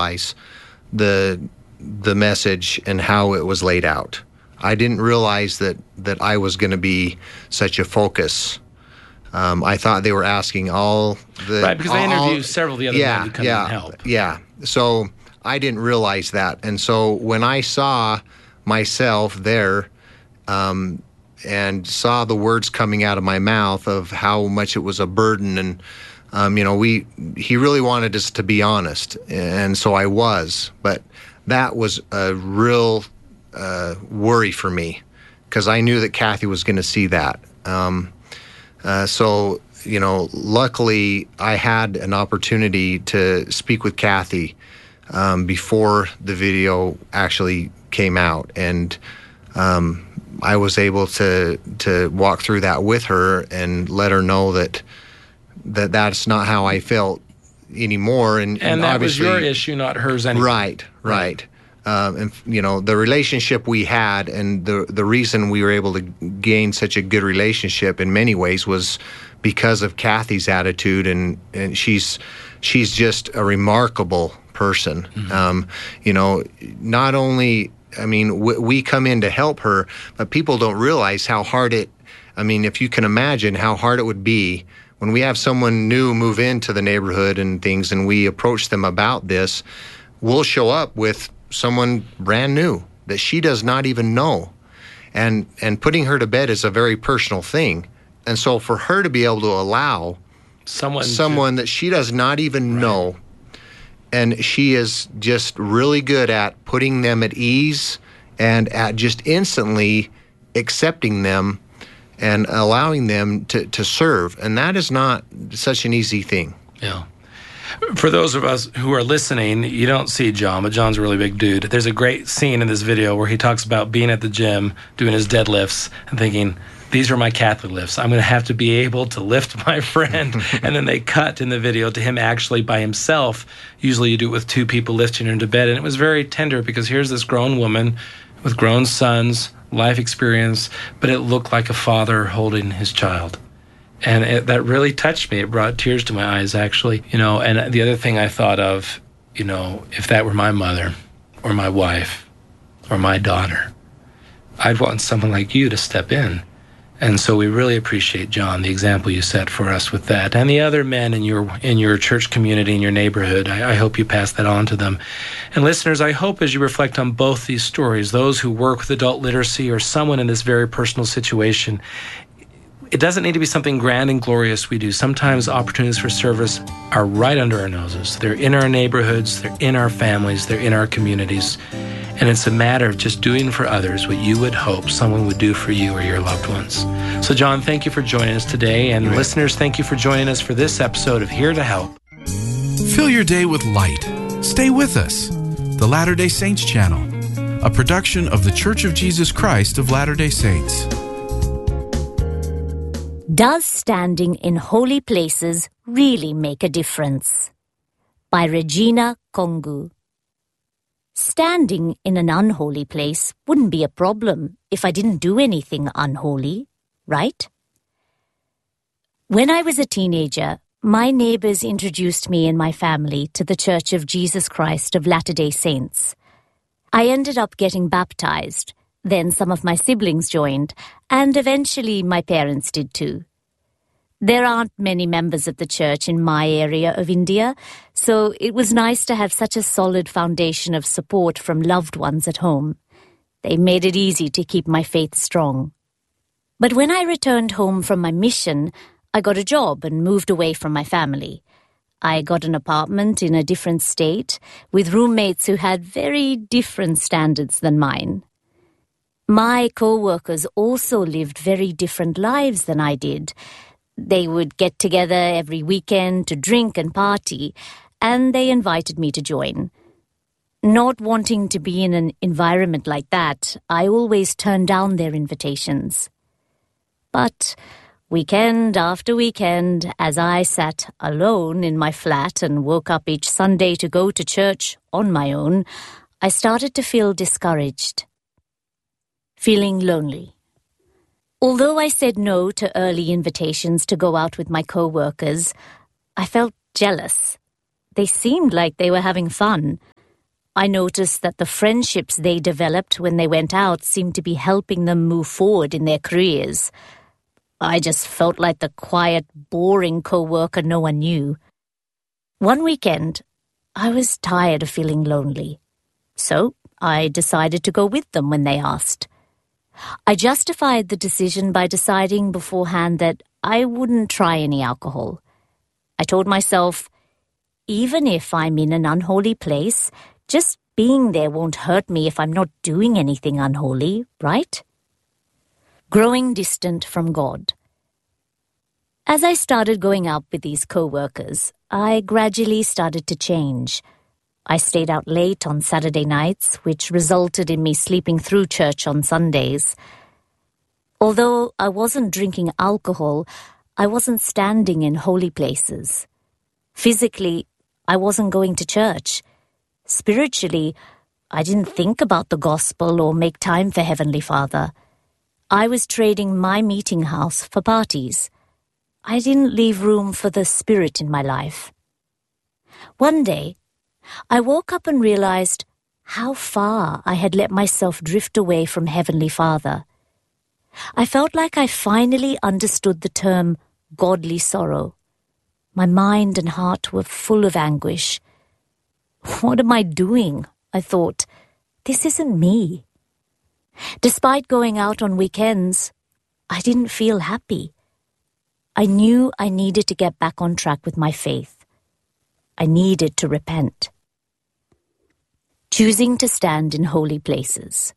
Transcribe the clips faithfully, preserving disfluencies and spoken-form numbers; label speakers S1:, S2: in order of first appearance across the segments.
S1: realize the the message and how it was laid out. I didn't realize that that I was going to be such a focus. Um, I thought they were asking all the
S2: right because they
S1: all,
S2: interviewed several of the other
S1: yeah,
S2: men to come
S1: yeah,
S2: and help.
S1: Yeah, so I didn't realize that, and so when I saw myself there, um, and saw the words coming out of my mouth of how much it was a burden, and um, you know, we he really wanted us to be honest, and so I was, but that was a real uh, worry for me because I knew that Kathy was going to see that. Um, Uh, so, you know, luckily I had an opportunity to speak with Kathy um, before the video actually came out. And um, I was able to to walk through that with her and let her know that that that's not how I felt anymore. And,
S2: and,
S1: and
S2: that
S1: obviously,
S2: was your issue, not hers anyway.
S1: Right, right. right. Um, and, you know, the relationship we had and the the reason we were able to gain such a good relationship in many ways was because of Kathy's attitude, and, and she's she's just a remarkable person. Mm-hmm. Um, you know, not only, I mean, w- we come in to help her, but people don't realize how hard it, I mean, if you can imagine how hard it would be when we have someone new move into the neighborhood and things and we approach them about this, we'll show up with someone brand new that she does not even know, and and putting her to bed is a very personal thing, and so for her to be able to allow
S2: someone
S1: someone
S2: to...
S1: that she does not even
S2: right.
S1: know, and she is just really good at putting them at ease and at just instantly accepting them and allowing them to to serve, and that is not such an easy thing.
S2: Yeah. For those of us who are listening, you don't see John, but John's a really big dude. There's a great scene in this video where he talks about being at the gym, doing his deadlifts, and thinking, these are my Catholic lifts. I'm going to have to be able to lift my friend. And then they cut in the video to him actually by himself. Usually you do it with two people lifting her into bed. And it was very tender because here's this grown woman with grown sons, life experience, but it looked like a father holding his child. And it, that really touched me. It brought tears to my eyes, actually. You know, and the other thing I thought of, you know, if that were my mother or my wife or my daughter, I'd want someone like you to step in. And so we really appreciate, John, the example you set for us with that. And the other men in your in your church community, in your neighborhood, I, I hope you pass that on to them. And listeners, I hope as you reflect on both these stories, those who work with adult literacy or someone in this very personal situation, it doesn't need to be something grand and glorious we do. Sometimes opportunities for service are right under our noses. They're in our neighborhoods, they're in our families, they're in our communities. And it's a matter of just doing for others what you would hope someone would do for you or your loved ones. So, John, thank you for joining us today. And
S1: Amen.
S2: Listeners, thank you for joining us for this episode of Here to Help.
S3: Fill your day with light. Stay with us. The Latter-day Saints Channel, a production of the Church of Jesus Christ of Latter-day Saints.
S4: Does standing in holy places really make a difference? By Regina Kongu. Standing in an unholy place wouldn't be a problem if I didn't do anything unholy, right? When I was a teenager, my neighbors introduced me and my family to the Church of Jesus Christ of Latter-day Saints. I ended up getting baptized. Then some of my siblings joined, and eventually my parents did too. There aren't many members of the church in my area of India, so it was nice to have such a solid foundation of support from loved ones at home. They made it easy to keep my faith strong. But when I returned home from my mission, I got a job and moved away from my family. I got an apartment in a different state with roommates who had very different standards than mine. My co-workers also lived very different lives than I did. They would get together every weekend to drink and party, and they invited me to join. Not wanting to be in an environment like that, I always turned down their invitations. But weekend after weekend, as I sat alone in my flat and woke up each Sunday to go to church on my own, I started to feel discouraged. Feeling lonely. Although I said no to early invitations to go out with my co-workers, I felt jealous. They seemed like they were having fun. I noticed that the friendships they developed when they went out seemed to be helping them move forward in their careers. I just felt like the quiet, boring co-worker no one knew. One weekend, I was tired of feeling lonely, so I decided to go with them when they asked. I justified the decision by deciding beforehand that I wouldn't try any alcohol. I told myself, even if I'm in an unholy place, just being there won't hurt me if I'm not doing anything unholy, right? Growing distant from God. As I started going out with these co-workers, I gradually started to change. I stayed out late on Saturday nights, which resulted in me sleeping through church on Sundays. Although I wasn't drinking alcohol, I wasn't standing in holy places. Physically, I wasn't going to church. Spiritually, I didn't think about the gospel or make time for Heavenly Father. I was trading my meeting house for parties. I didn't leave room for the Spirit in my life. One day, I woke up and realized how far I had let myself drift away from Heavenly Father. I felt like I finally understood the term godly sorrow. My mind and heart were full of anguish. What am I doing? I thought. This isn't me. Despite going out on weekends, I didn't feel happy. I knew I needed to get back on track with my faith. I needed to repent. Choosing to stand in holy places.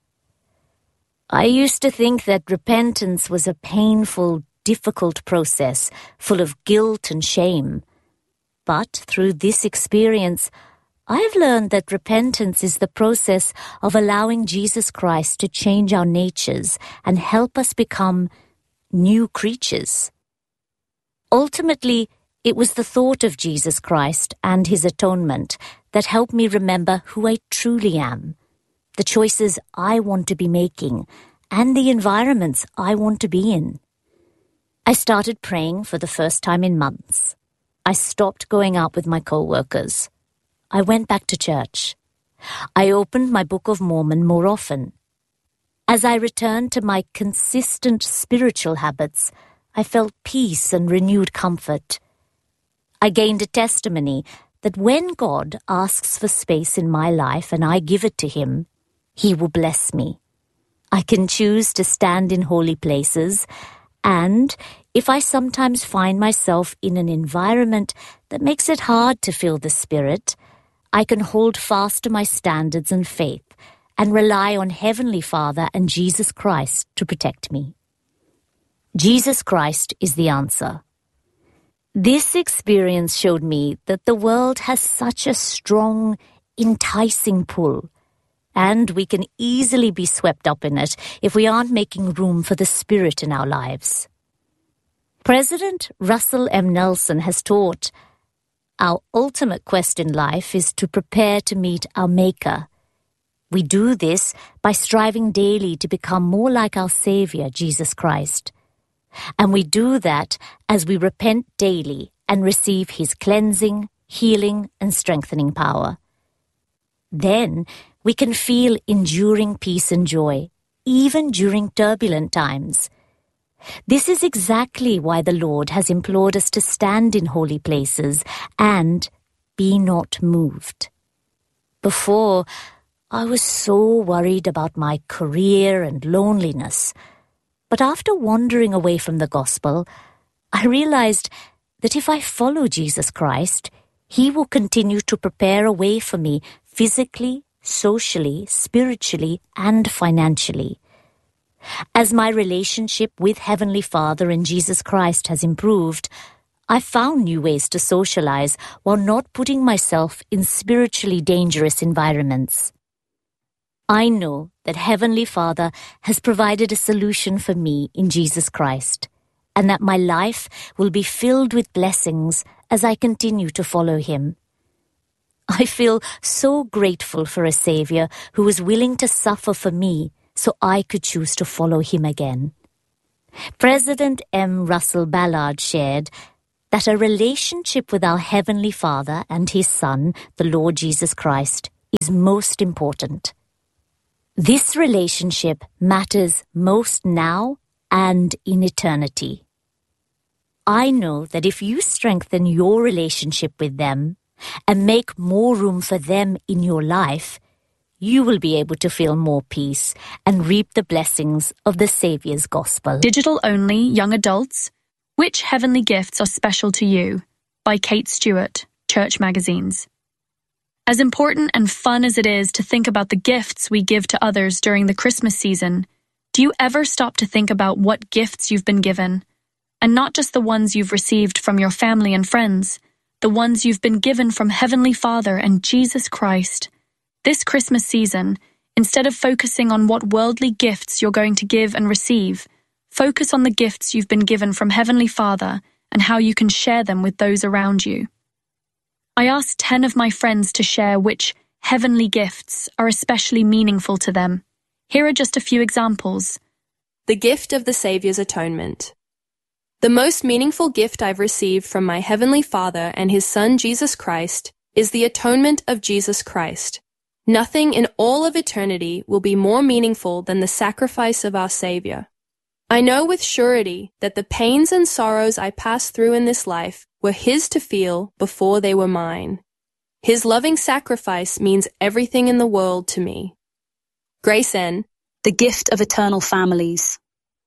S4: I used to think that repentance was a painful, difficult process full of guilt and shame. But through this experience, I have learned that repentance is the process of allowing Jesus Christ to change our natures and help us become new creatures. Ultimately, it was the thought of Jesus Christ and his atonement that helped me remember who I truly am, the choices I want to be making, and the environments I want to be in. I started praying for the first time in months. I stopped going out with my co-workers. I went back to church. I opened my Book of Mormon more often. As I returned to my consistent spiritual habits, I felt peace and renewed comfort. I gained a testimony that when God asks for space in my life and I give it to him, he will bless me. I can choose to stand in holy places, and if I sometimes find myself in an environment that makes it hard to feel the Spirit, I can hold fast to my standards and faith and rely on Heavenly Father and Jesus Christ to protect me. Jesus Christ is the answer. This experience showed me that the world has such a strong, enticing pull, and we can easily be swept up in it if we aren't making room for the Spirit in our lives. President Russell M. Nelson has taught, our ultimate quest in life is to prepare to meet our Maker. We do this by striving daily to become more like our Savior, Jesus Christ. And we do that as we repent daily and receive his cleansing, healing, and strengthening power. Then we can feel enduring peace and joy, even during turbulent times. This is exactly why the Lord has implored us to stand in holy places and be not moved. Before, I was so worried about my career and loneliness. But after wandering away from the gospel, I realized that if I follow Jesus Christ, he will continue to prepare a way for me physically, socially, spiritually, and financially. As my relationship with Heavenly Father and Jesus Christ has improved, I found new ways to socialize while not putting myself in spiritually dangerous environments. I know that Heavenly Father has provided a solution for me in Jesus Christ, and that my life will be filled with blessings as I continue to follow him. I feel so grateful for a Savior who was willing to suffer for me so I could choose to follow him again. President M. Russell Ballard shared that a relationship with our Heavenly Father and his Son, the Lord Jesus Christ, is most important. This relationship matters most now and in eternity. I know that if you strengthen your relationship with them and make more room for them in your life, you will be able to feel more peace and reap the blessings of the Saviour's gospel.
S5: Digital-only young adults, which heavenly gifts are special to you? By Kate Stewart, Church Magazines. As important and fun as it is to think about the gifts we give to others during the Christmas season, do you ever stop to think about what gifts you've been given? And not just the ones you've received from your family and friends, the ones you've been given from Heavenly Father and Jesus Christ. This Christmas season, instead of focusing on what worldly gifts you're going to give and receive, focus on the gifts you've been given from Heavenly Father and how you can share them with those around you. I asked ten of my friends to share which heavenly gifts are especially meaningful to them. Here are just a few examples.
S6: The gift of the Saviour's atonement. The most meaningful gift I've received from my Heavenly Father and His Son Jesus Christ is the atonement of Jesus Christ. Nothing in all of eternity will be more meaningful than the sacrifice of our Savior. I know with surety that the pains and sorrows I passed through in this life were His to feel before they were mine. His loving sacrifice means everything in the world to me. Grace N.
S7: The gift of eternal families.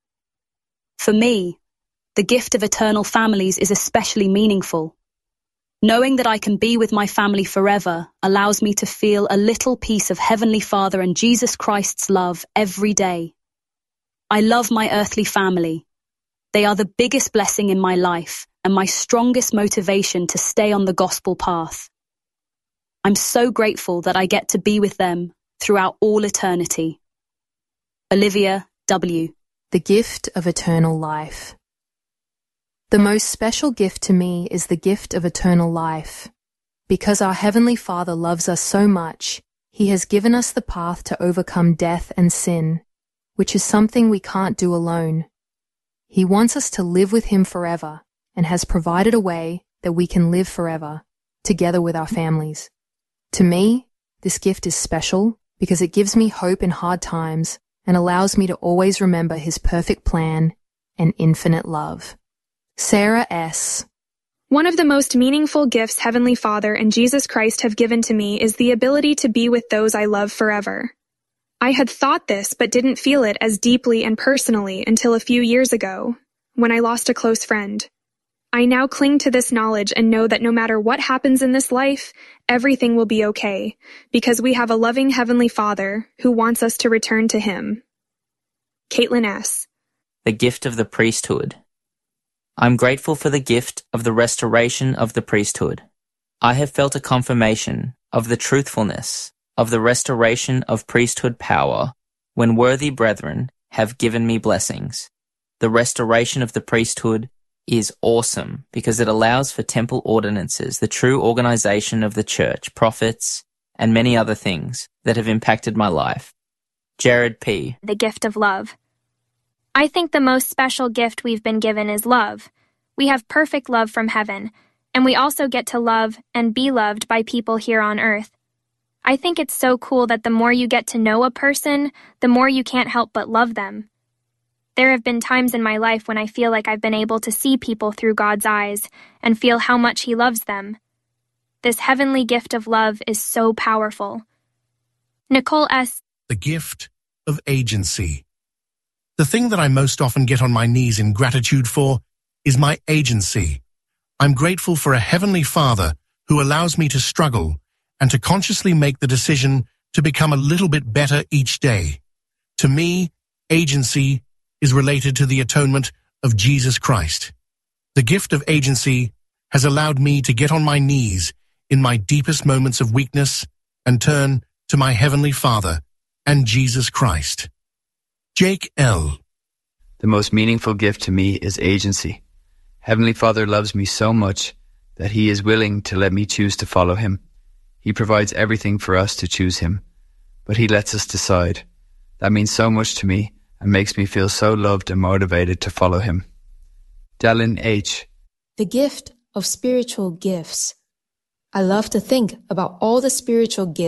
S7: For me, the gift of eternal families is especially meaningful. Knowing that I can be with my family forever allows me to feel a little piece of Heavenly Father and Jesus Christ's love every day. I love my earthly family. They are the biggest blessing in my life and my strongest motivation to stay on the gospel path. I'm so grateful that I get to be with them throughout all eternity. Olivia W.
S6: The gift of eternal life. The most special gift to me is the gift of eternal life. Because our Heavenly Father loves us so much, He has given us the path to overcome death and sin, which is something we can't do alone. He wants us to live with Him forever and has provided a way that we can live forever, together with our families. To me, this gift is special because it gives me hope in hard times and allows me to always remember His perfect plan and infinite love. Sarah S.
S8: One of the most meaningful gifts Heavenly Father and Jesus Christ have given to me is the ability to be with those I love forever. I had thought this but didn't feel it as deeply and personally until a few years ago, when I lost a close friend. I now cling to this knowledge and know that no matter what happens in this life, everything will be okay, because we have a loving Heavenly Father who wants us to return to Him. Caitlin S.
S9: The gift of the priesthood. I'm grateful for the gift of the restoration of the priesthood. I have felt a confirmation of the truthfulness of the restoration of priesthood power when worthy brethren have given me blessings. The restoration of the priesthood is awesome because it allows for temple ordinances, the true organization of the church, prophets, and many other things that have impacted my life. Jared P.
S10: The gift of love. I think the most special gift we've been given is love. We have perfect love from heaven, and we also get to love and be loved by people here on earth. I think it's so cool that the more you get to know a person, the more you can't help but love them. There have been times in my life when I feel like I've been able to see people through God's eyes and feel how much He loves them. This heavenly gift of love is so powerful. Nicole S.
S11: The gift of agency. The thing that I most often get on my knees in gratitude for is my agency. I'm grateful for a Heavenly Father who allows me to struggle and to consciously make the decision to become a little bit better each day. To me, agency is related to the atonement of Jesus Christ. The gift of agency has allowed me to get on my knees in my deepest moments of weakness and turn to my Heavenly Father and Jesus Christ. Jake L.
S12: The most meaningful gift to me is agency. Heavenly Father loves me so much that He is willing to let me choose to follow Him. He provides everything for us to choose Him, but He lets us decide. That means so much to me and makes me feel so loved and motivated to follow Him. Dallin H.
S13: The gift of spiritual gifts. I love to think about all the spiritual gifts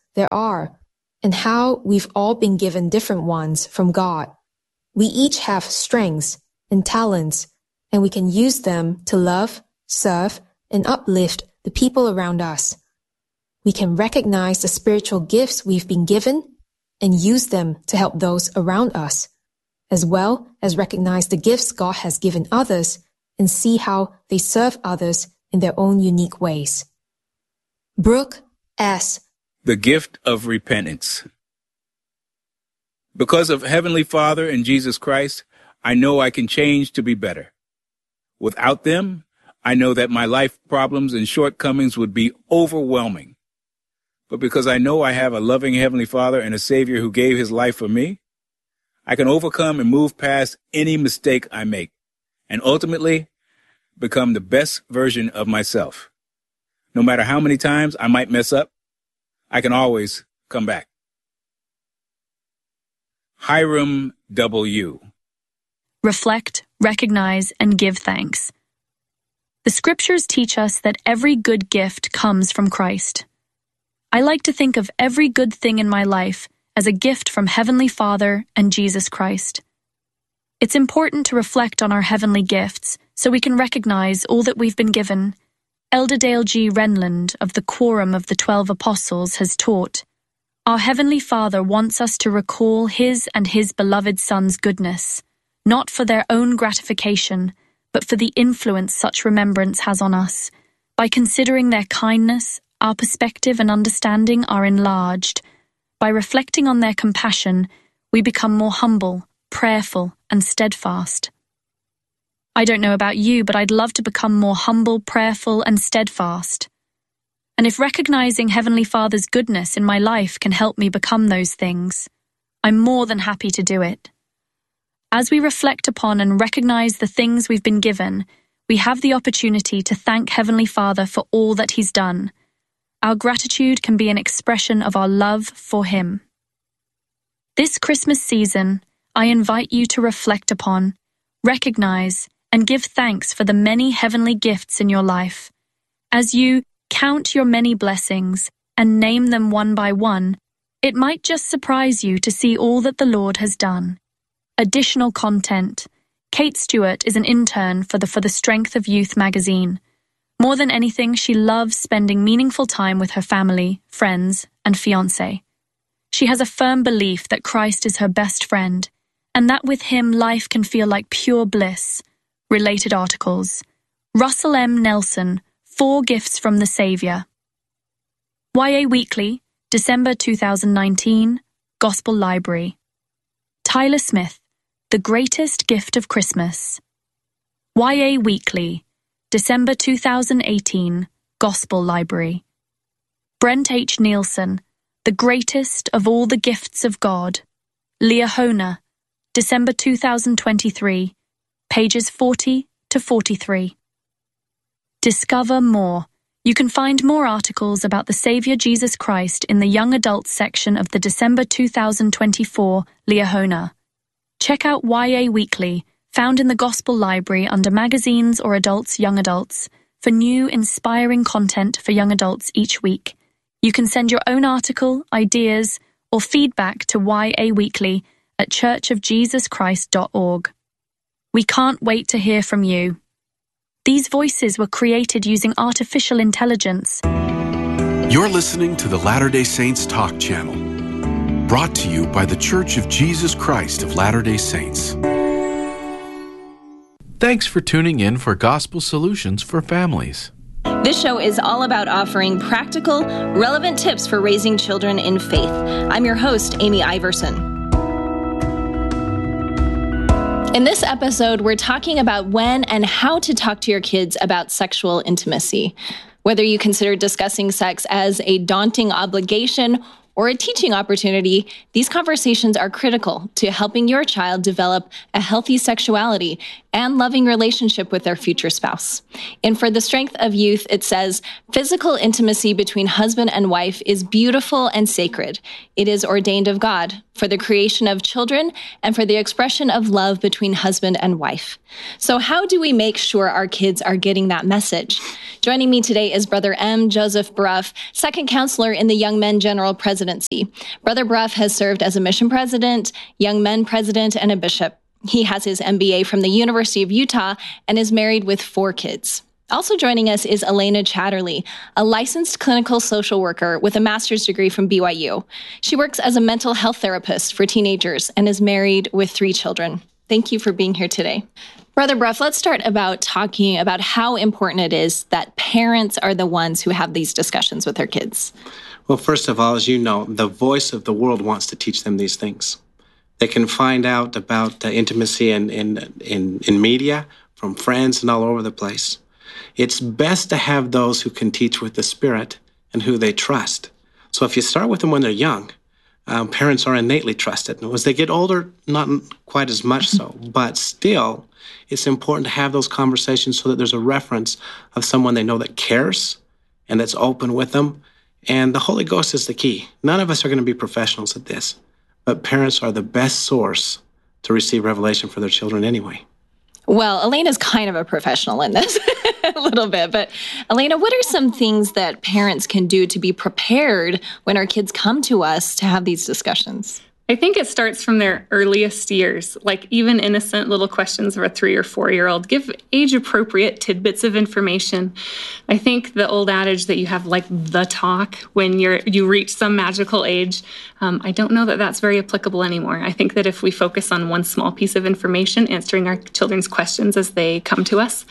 S13: there are, and how we've all been given different ones from God. We each have strengths and talents, and we can use them to love, serve, and uplift the people around us. We can recognize the spiritual gifts we've been given and use them to help those around us, as well as recognize the gifts God has given others and see how they serve others in their own unique ways. Brooke asks,
S14: the gift of repentance. Because of Heavenly Father and Jesus Christ, I know I can change to be better. Without them, I know that my life problems and shortcomings would be overwhelming. But because I know I have a loving Heavenly Father and a Savior who gave his life for me, I can overcome and move past any mistake I make, and ultimately become the best version of myself. No matter how many times I might mess up, I can always come back. Hiram W.
S5: Reflect, recognize, and give thanks. The scriptures teach us that every good gift comes from Christ. I like to think of every good thing in my life as a gift from Heavenly Father and Jesus Christ. It's important to reflect on our heavenly gifts so we can recognize all that we've been given. Elder Dale G. Renland of the Quorum of the Twelve Apostles has taught, our Heavenly Father wants us to recall His and His beloved Son's goodness, not for their own gratification, but for the influence such remembrance has on us. By considering their kindness, our perspective and understanding are enlarged. By reflecting on their compassion, we become more humble, prayerful, and steadfast. I don't know about you, but I'd love to become more humble, prayerful, and steadfast. And if recognizing Heavenly Father's goodness in my life can help me become those things, I'm more than happy to do it. As we reflect upon and recognize the things we've been given, we have the opportunity to thank Heavenly Father for all that He's done. Our gratitude can be an expression of our love for Him. This Christmas season, I invite you to reflect upon, recognize, and give thanks for the many heavenly gifts in your life. As you count your many blessings and name them one by one, it might just surprise you to see all that the Lord has done. Additional content. Kate Stewart is an intern for the For the Strength of Youth magazine. More than anything, she loves spending meaningful time with her family, friends, and fiancé. She has a firm belief that Christ is her best friend, and that with Him life can feel like pure bliss. Related articles. Russell M. Nelson, Four Gifts from the Savior. Y A Weekly, December two thousand nineteen, Gospel Library. Tyler Smith, The Greatest Gift of Christmas. Y A Weekly, December two thousand eighteen, Gospel Library. Brent H. Nielsen, The Greatest of All the Gifts of God. Liahona, December two thousand twenty-three, pages forty to forty-three. Discover more. You can find more articles about the Savior Jesus Christ in the Young Adults section of the December two thousand twenty-four Liahona. Check out Y A Weekly, found in the Gospel Library under Magazines or Adults Young Adults, for new, inspiring content for young adults each week. You can send your own article, ideas, or feedback to Y A Weekly at church of jesus christ dot org. We can't wait to hear from you. These voices were created using artificial intelligence.
S3: You're listening to the Latter-day Saints Talk Channel, brought to you by the Church of Jesus Christ of Latter-day Saints. Thanks for tuning in for Gospel Solutions for Families.
S15: This show is all about offering practical, relevant tips for raising children in faith. I'm your host, Amy Iverson. In this episode, we're talking about when and how to talk to your kids about sexual intimacy. Whether you consider discussing sex as a daunting obligation or a teaching opportunity, these conversations are critical to helping your child develop a healthy sexuality and loving relationship with their future spouse. In For the Strength of Youth, it says, physical intimacy between husband and wife is beautiful and sacred. It is ordained of God for the creation of children and for the expression of love between husband and wife. So how do we make sure our kids are getting that message? Joining me today is Brother M. Joseph Bruff, second counselor in the Young Men General Presidency. Brother Bruff has served as a mission president, young men president, and a bishop. He has his M B A from the University of Utah and is married with four kids. Also joining us is Elena Chatterley, a licensed clinical social worker with a master's degree from B Y U. She works as a mental health therapist for teenagers and is married with three children. Thank you for being here today. Brother Bruff, let's start about talking about how important it is that parents are the ones who have these discussions with their kids.
S16: Well, first of all, as you know, the voice of the world wants to teach them these things. They can find out about uh, intimacy in, in, in, in media, from friends and all over the place. It's best to have those who can teach with the Spirit and who they trust. So if you start with them when they're young, um, parents are innately trusted. And as they get older, not quite as much so, but still, it's important to have those conversations so that there's a reference of someone they know that cares and that's open with them. And the Holy Ghost is the key. None of us are going to be professionals at this, but parents are the best source to receive revelation for their children anyway.
S15: Well, Elena's kind of a professional in this a little bit, but Elena, what are some things that parents can do to be prepared when our kids come to us to have these discussions?
S17: I think it starts from their earliest years, like even innocent little questions of a three or four-year-old. Give age-appropriate tidbits of information. I think the old adage that you have like the talk when you're you reach some magical age, um, I don't know that that's very applicable anymore. I think that if we focus on one small piece of information, answering our children's questions as they come to us,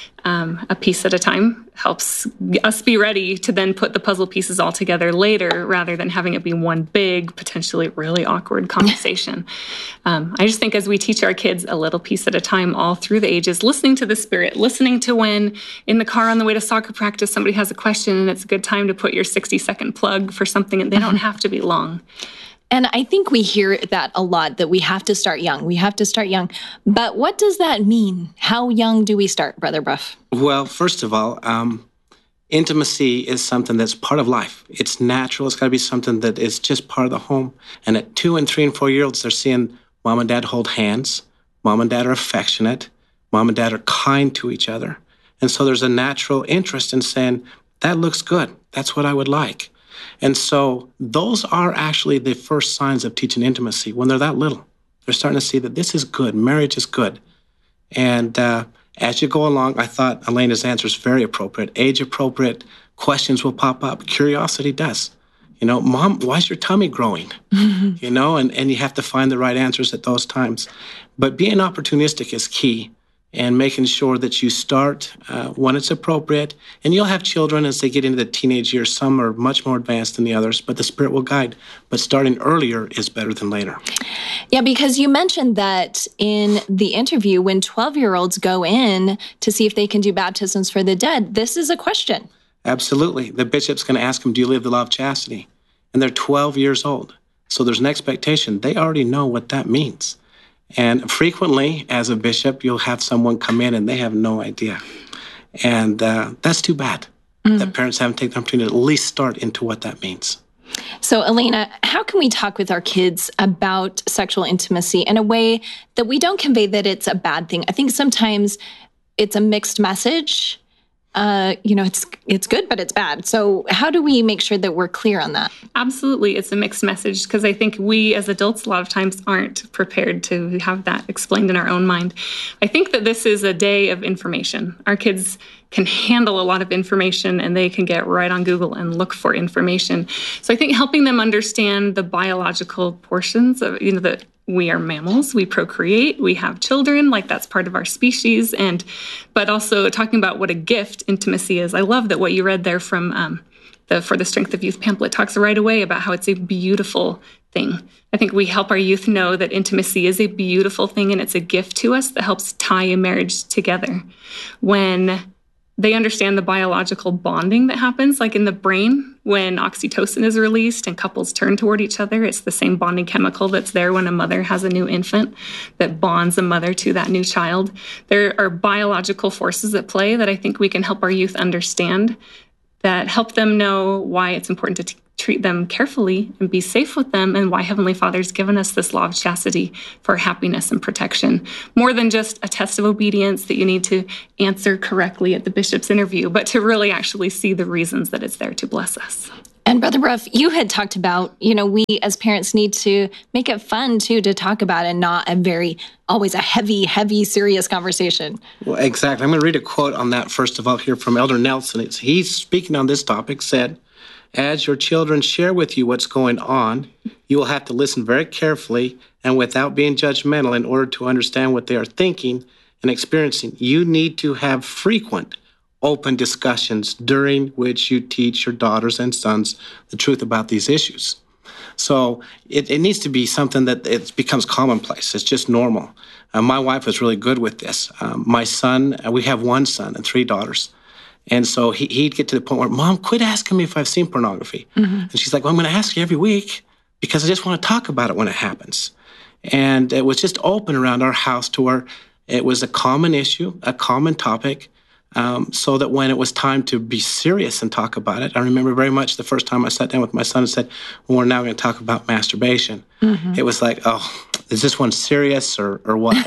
S17: Um, a piece at a time helps us be ready to then put the puzzle pieces all together later rather than having it be one big, potentially really awkward conversation. um, I just think as we teach our kids a little piece at a time all through the ages, listening to the Spirit, listening to when in the car on the way to soccer practice somebody has a question and it's a good time to put your sixty-second plug for something, and they don't have to be long.
S15: And I think we hear that a lot, that we have to start young. We have to start young. But what does that mean? How young do we start, Brother Bruff?
S16: Well, first of all, um, intimacy is something that's part of life. It's natural. It's got to be something that is just part of the home. And at two and three and four-year-olds, they're seeing mom and dad hold hands. Mom and dad are affectionate. Mom and dad are kind to each other. And so there's a natural interest in saying, that looks good. That's what I would like. And so those are actually the first signs of teaching intimacy when they're that little. They're starting to see that this is good. Marriage is good. And uh, as you go along, I thought Elena's answer is very appropriate. Age-appropriate questions will pop up. Curiosity does. You know, Mom, why is your tummy growing? Mm-hmm. You know, and, and you have to find the right answers at those times. But being opportunistic is key. And making sure that you start uh, when it's appropriate. And you'll have children as they get into the teenage years. Some are much more advanced than the others, but the Spirit will guide. But starting earlier is better than later.
S15: Yeah, because you mentioned that in the interview when twelve-year-olds go in to see if they can do baptisms for the dead, this is a question.
S16: Absolutely. The bishop's going to ask them, do you live the law of chastity? And they're twelve years old. So there's an expectation. They already know what that means. And frequently, as a bishop, you'll have someone come in and they have no idea. And uh, that's too bad mm. that parents haven't taken the opportunity to at least start into what that means.
S15: So, Elena, how can we talk with our kids about sexual intimacy in a way that we don't convey that it's a bad thing? I think sometimes it's a mixed message. Uh, you know, it's it's good, but it's bad. So how do we make sure that we're clear on that?
S17: Absolutely. It's a mixed message because I think we as adults a lot of times aren't prepared to have that explained in our own mind. I think that this is a day of information. Our kids can handle a lot of information and they can get right on Google and look for information. So I think helping them understand the biological portions of, you know, the we are mammals, we procreate, we have children, like that's part of our species. And, but also talking about what a gift intimacy is. I love that what you read there from um, the For the Strength of Youth pamphlet talks right away about how it's a beautiful thing. I think we help our youth know that intimacy is a beautiful thing and it's a gift to us that helps tie a marriage together. When they understand the biological bonding that happens, like in the brain, when oxytocin is released and couples turn toward each other. It's the same bonding chemical that's there when a mother has a new infant that bonds a mother to that new child. There are biological forces at play that I think we can help our youth understand, that help them know why it's important to t- treat them carefully and be safe with them, and why Heavenly Father's given us this law of chastity for happiness and protection. More than just a test of obedience that you need to answer correctly at the bishop's interview, but to really actually see the reasons that it's there to bless us.
S15: And Brother Bruff, you had talked about, you know, we as parents need to make it fun, too, to talk about, and not a very, always a heavy, heavy, serious conversation.
S16: Well, exactly. I'm going to read a quote on that, first of all, here from Elder Nelson. It's, he's speaking on this topic, said, "As your children share with you what's going on, you will have to listen very carefully and without being judgmental in order to understand what they are thinking and experiencing. You need to have frequent, open discussions during which you teach your daughters and sons the truth about these issues." So it, it needs to be something that it becomes commonplace. It's just normal. Uh, my wife was really good with this. Um, my son, uh, we have one son and three daughters. And so he, he'd get to the point where, "Mom, quit asking me if I've seen pornography." Mm-hmm. And she's like, "Well, I'm going to ask you every week because I just want to talk about it when it happens." And it was just open around our house to where it was a common issue, a common topic, um, so that when it was time to be serious and talk about it, I remember very much the first time I sat down with my son and said, "Well, we're now going to talk about masturbation." Mm-hmm. It was like, oh, is this one serious or, or what?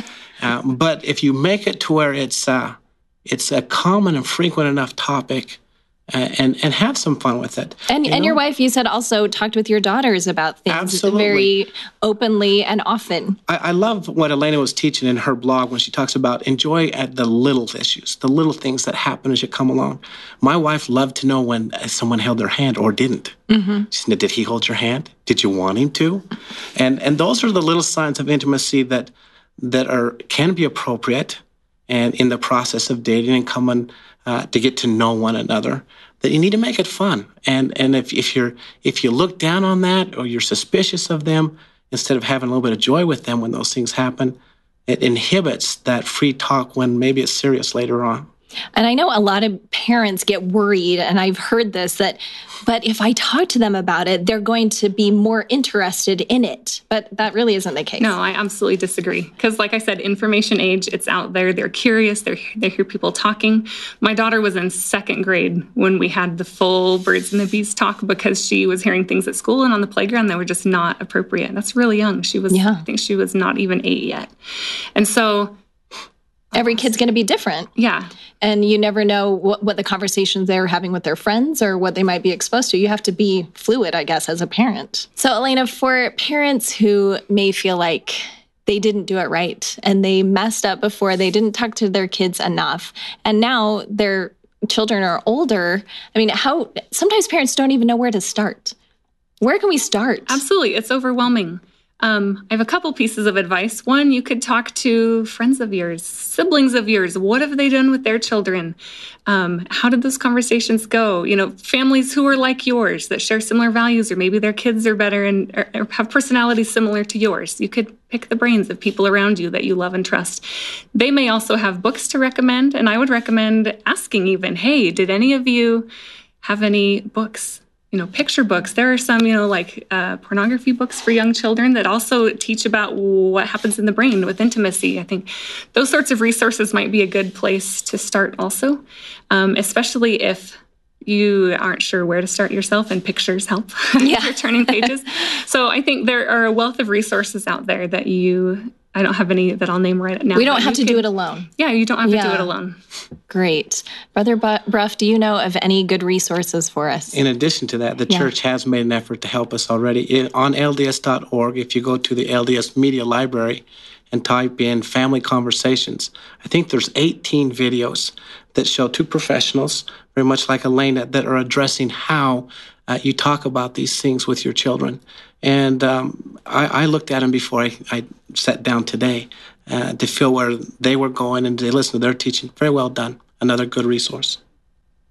S16: um, but if you make it to where it's... Uh, It's a common and frequent enough topic, uh, and and have some fun with it.
S15: And
S16: you
S15: and
S16: know?
S15: your wife, you said, also talked with your daughters about things
S16: Absolutely.
S15: very openly and often.
S16: I, I love what Elena was teaching in her blog when she talks about enjoy at the little issues, the little things that happen as you come along. My wife loved to know when someone held their hand or didn't. Mm-hmm. She said, "Did he hold your hand? Did you want him to?" And and those are the little signs of intimacy that that are can be appropriate. And in the process of dating and coming uh, to get to know one another, that you need to make it fun. And and if, if you're if you look down on that or you're suspicious of them, instead of having a little bit of joy with them when those things happen, it inhibits that free talk when maybe it's serious later on.
S15: And I know a lot of parents get worried, and I've heard this, that, but if I talk to them about it, they're going to be more interested in it. But that really isn't the case.
S17: No, I absolutely disagree. Because like I said, information age, it's out there. They're curious. They're, they hear people talking. My daughter was in second grade when we had the full birds and the bees talk, because she was hearing things at school and on the playground that were just not appropriate. That's really young. She was, yeah. I think she was not even eight yet. And so...
S15: every kid's going to be different.
S17: Yeah.
S15: And you never know what, what the conversations they're having with their friends or what they might be exposed to. You have to be fluid, I guess, as a parent. So, Elena, for parents who may feel like they didn't do it right and they messed up before, they didn't talk to their kids enough, and now their children are older, I mean, how sometimes parents don't even know where to start. Where can we start?
S17: Absolutely. It's overwhelming. Um, I have a couple pieces of advice. One, you could talk to friends of yours, siblings of yours. What have they done with their children? Um, how did those conversations go? You know, families who are like yours that share similar values, or maybe their kids are better and or, or have personalities similar to yours. You could pick the brains of people around you that you love and trust. They may also have books to recommend, and I would recommend asking even, hey, did any of you have any books? You know, picture books. There are some, you know, like uh, pornography books for young children that also teach about what happens in the brain with intimacy. I think those sorts of resources might be a good place to start also, um, especially if you aren't sure where to start yourself, and pictures help. Yeah. You're turning pages. So I think there are a wealth of resources out there that you... I don't have any that I'll name right now.
S15: We don't have to
S17: can,
S15: do it alone.
S17: Yeah, you don't have
S15: yeah.
S17: to do it alone.
S15: Great. Brother Bruff, do you know of any good resources for us?
S16: In addition to that, the yeah. church has made an effort to help us already. It, on L D S dot org, if you go to the L D S Media Library and type in Family Conversations, I think there's eighteen videos that show two professionals, very much like Elena, that are addressing how uh, you talk about these things with your children. And um, I, I looked at them before I, I sat down today uh, to feel where they were going and to listen to their teaching. Very well done. Another good resource.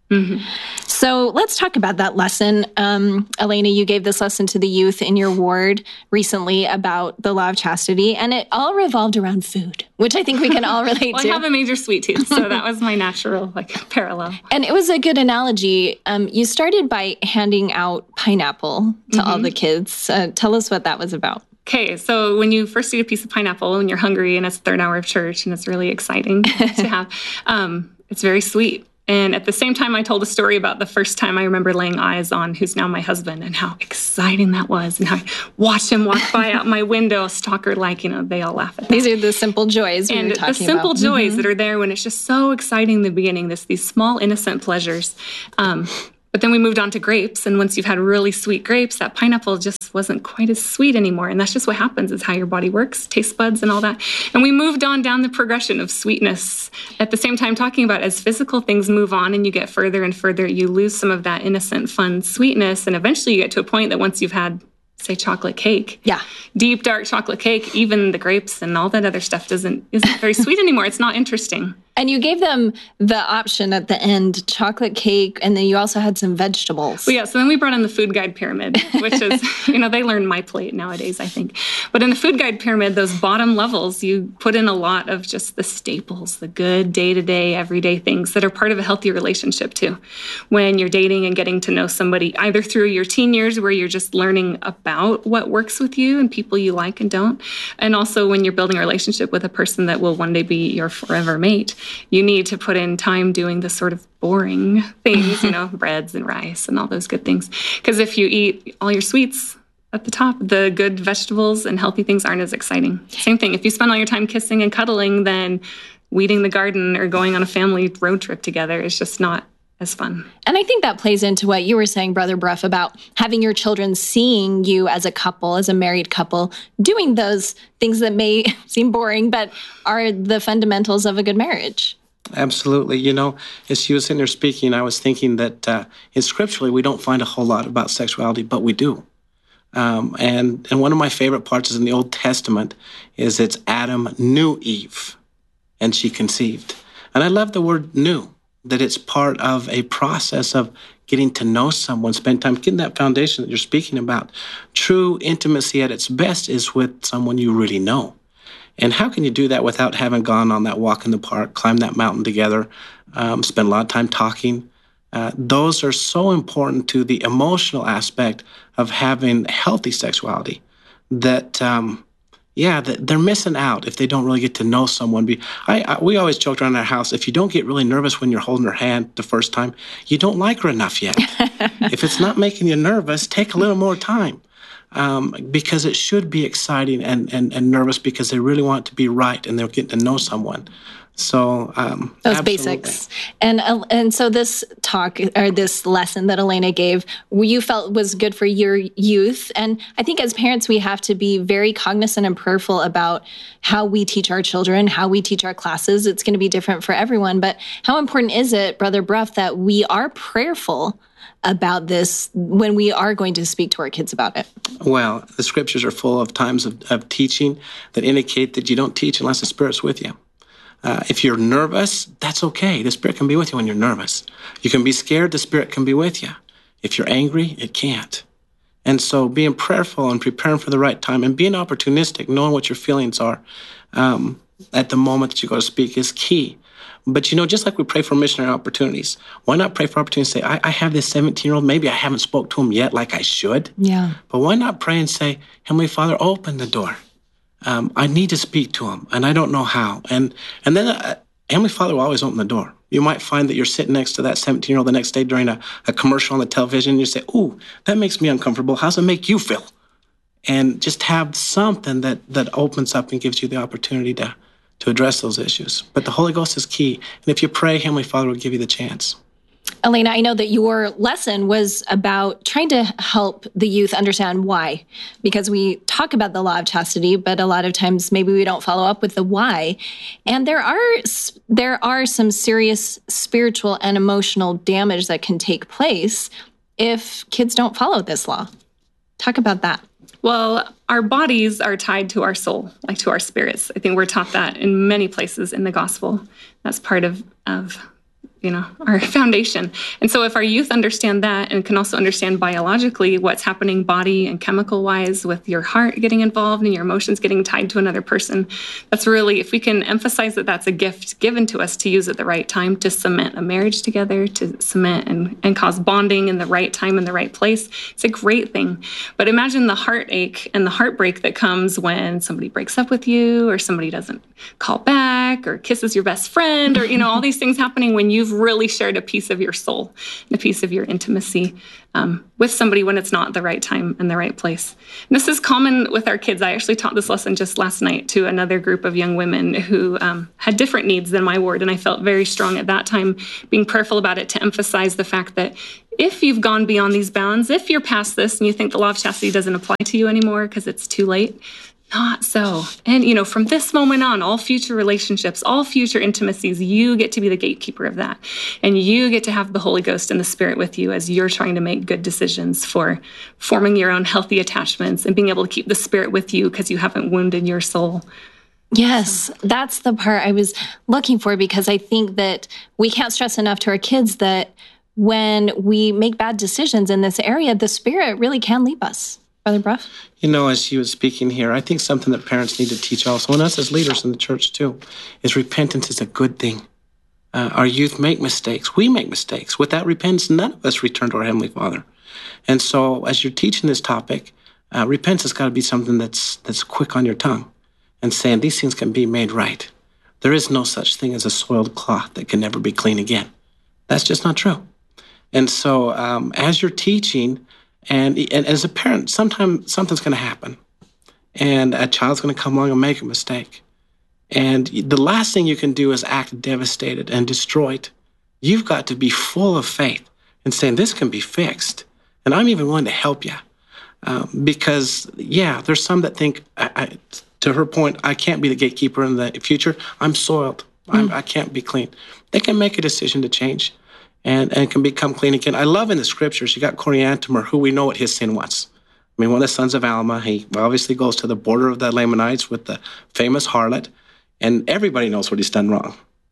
S15: Mm-hmm. So let's talk about that lesson. Um, Elena, you gave this lesson to the youth in your ward recently about the law of chastity, and it all revolved around food, which I think we can all relate
S17: well,
S15: to.
S17: I have a major sweet tooth, so that was my natural like parallel.
S15: And it was a good analogy. Um, you started by handing out pineapple to mm-hmm. all the kids. Uh, tell us what that was about.
S17: Okay, so when you first eat a piece of pineapple and you're hungry and it's the third hour of church and it's really exciting to have, um, it's very sweet. And at the same time, I told a story about the first time I remember laying eyes on who's now my husband and how exciting that was and how I watched him walk by out my window, stalker-like, you know, they all laugh at that.
S15: These are the simple joys we
S17: and
S15: were talking about.
S17: the simple
S15: about.
S17: joys
S15: mm-hmm.
S17: that are there when it's just so exciting in the beginning, this these small, innocent pleasures. Um, but then we moved on to grapes, and once you've had really sweet grapes, that pineapple just wasn't quite as sweet anymore. And that's just what happens, is how your body works, taste buds and all that. And we moved on down the progression of sweetness, at the same time talking about as physical things move on and you get further and further, you lose some of that innocent, fun sweetness. And eventually you get to a point that once you've had, say, chocolate cake,
S15: yeah,
S17: deep, dark chocolate cake, even the grapes and all that other stuff doesn't isn't very sweet anymore. It's not interesting.
S15: And you gave them the option at the end, chocolate cake, and then you also had some vegetables.
S17: Well, yeah, so then we brought in the food guide pyramid, which is, you know, they learn My Plate nowadays, I think. But in the food guide pyramid, those bottom levels, you put in a lot of just the staples, the good day-to-day, everyday things that are part of a healthy relationship, too. When you're dating and getting to know somebody, either through your teen years where you're just learning about what works with you and people you like and don't, and also when you're building a relationship with a person that will one day be your forever mate, you need to put in time doing the sort of boring things, you know, breads and rice and all those good things. Because if you eat all your sweets at the top, the good vegetables and healthy things aren't as exciting. Same thing. If you spend all your time kissing and cuddling, then weeding the garden or going on a family road trip together is just not as fun.
S15: And I think that plays into what you were saying, Brother Bruff, about having your children seeing you as a couple, as a married couple, doing those things that may seem boring, but are the fundamentals of a good marriage.
S16: Absolutely. You know, as she was sitting there speaking, I was thinking that uh, in scripturally, we don't find a whole lot about sexuality, but we do. Um, and, and one of my favorite parts is in the Old Testament is it's Adam knew Eve, and she conceived. And I love the word knew, that it's part of a process of getting to know someone, spend time, getting that foundation that you're speaking about. True intimacy at its best is with someone you really know. And how can you do that without having gone on that walk in the park, climbed that mountain together, um, spent a lot of time talking? Uh, those are so important to the emotional aspect of having healthy sexuality that, um, yeah, that they're missing out if they don't really get to know someone. Be, I, I, we always joked around our house, if you don't get really nervous when you're holding her hand the first time, you don't like her enough yet. If it's not making you nervous, take a little more time. Um, because it should be exciting and, and, and nervous because they really want it to be right and they're getting to know someone. So um,
S15: those
S16: absolutely.
S15: basics, and uh, and so this talk or this lesson that Elena gave, you felt was good for your youth. And I think as parents, we have to be very cognizant and prayerful about how we teach our children, how we teach our classes. It's going to be different for everyone. But how important is it, Brother Bruff, that we are prayerful about this when we are going to speak to our kids about it?
S16: Well, the scriptures are full of times of, of teaching that indicate that you don't teach unless the Spirit's with you. Uh, if you're nervous, that's okay. The Spirit can be with you when you're nervous. You can be scared, the Spirit can be with you. If you're angry, it can't. And so being prayerful and preparing for the right time and being opportunistic, knowing what your feelings are um, at the moment that you go to speak is key. But, you know, just like we pray for missionary opportunities, why not pray for opportunities to say, I, I have this seventeen-year-old, maybe I haven't spoke to him yet like I should.
S15: Yeah.
S16: But why not pray and say, Heavenly Father, open the door. Um, I need to speak to him, and I don't know how. And and then uh, Heavenly Father will always open the door. You might find that you're sitting next to that seventeen-year-old the next day during a, a commercial on the television, and you say, ooh, that makes me uncomfortable. How does it make you feel? And just have something that, that opens up and gives you the opportunity to to address those issues. But the Holy Ghost is key. And if you pray, Heavenly Father will give you the chance.
S15: Elena, I know that your lesson was about trying to help the youth understand why, because we talk about the law of chastity, but a lot of times maybe we don't follow up with the why. And there are there are some serious spiritual and emotional damage that can take place if kids don't follow this law. Talk about that.
S17: Well, our bodies are tied to our soul, like to our spirits. I think we're taught that in many places in the gospel. That's part of, of you know, our foundation. And so if our youth understand that and can also understand biologically what's happening body and chemical wise with your heart getting involved and your emotions getting tied to another person, that's really, if we can emphasize that that's a gift given to us to use at the right time to cement a marriage together, to cement and, and cause bonding in the right time in the right place, it's a great thing. But imagine the heartache and the heartbreak that comes when somebody breaks up with you or somebody doesn't call back or kisses your best friend or, you know, all these things happening when you've really shared a piece of your soul and a piece of your intimacy um, with somebody when it's not the right time and the right place. And this is common with our kids. I actually taught this lesson just last night to another group of young women who um, had different needs than my ward, and I felt very strong at that time being prayerful about it to emphasize the fact that if you've gone beyond these bounds, if you're past this and you think the law of chastity doesn't apply to you anymore because it's too late, not so. And, you know, from this moment on, all future relationships, all future intimacies, you get to be the gatekeeper of that. And you get to have the Holy Ghost and the Spirit with you as you're trying to make good decisions for forming your own healthy attachments and being able to keep the Spirit with you because you haven't wounded your soul.
S15: Yes, that's the part I was looking for, because I think that we can't stress enough to our kids that when we make bad decisions in this area, the Spirit really can lead us. Brother Bruff?
S16: You know, as you were speaking here, I think something that parents need to teach also, and us as leaders in the church too, is repentance is a good thing. Uh, our youth make mistakes. We make mistakes. Without repentance, none of us return to our Heavenly Father. And so as you're teaching this topic, uh, repentance has got to be something that's that's quick on your tongue and saying these things can be made right. There is no such thing as a soiled cloth that can never be clean again. That's just not true. And so um, as you're teaching, And, and as a parent, sometimes something's going to happen. And a child's going to come along and make a mistake. And the last thing you can do is act devastated and destroyed. You've got to be full of faith and saying, this can be fixed. And I'm even willing to help you. Um, because, yeah, there's some that think, I, I, to her point, I can't be the gatekeeper in the future. I'm soiled. Mm. I'm, I can't be clean. They can make a decision to change. And, and can become clean again. I love in the scriptures, you got Coriantumr, who we know what his sin was. I mean, one of the sons of Alma, he obviously goes to the border of the Lamanites with the famous harlot, and everybody knows what he's done wrong.